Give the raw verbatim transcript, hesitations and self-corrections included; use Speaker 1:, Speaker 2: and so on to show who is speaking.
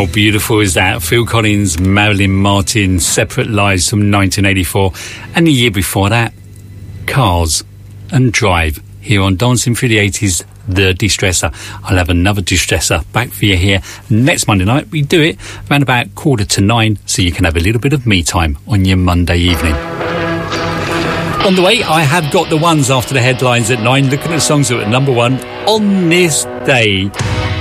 Speaker 1: How beautiful is that? Phil Collins, Marilyn Martin, Separate Lives from nineteen eighty-four. And the year before that, Cars and Drive, here on Dancing Through the eighties, The Distressor. I'll have another Distressor back for you here next Monday night. We do it around about quarter to nine, so you can have a little bit of me time on your Monday evening. On the way, I have got the ones after the headlines at nine, looking at songs that were number one on this day.